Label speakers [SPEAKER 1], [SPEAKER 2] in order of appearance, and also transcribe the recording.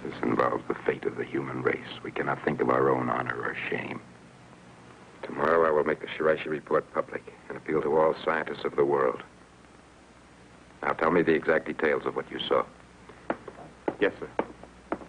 [SPEAKER 1] This involves the fate of the human race. We cannot think of our own honor or shame. Tomorrow I will make the Shiraishi report public and appeal to all scientists of the world. Now tell me the exact details of what you saw.
[SPEAKER 2] Yes, sir.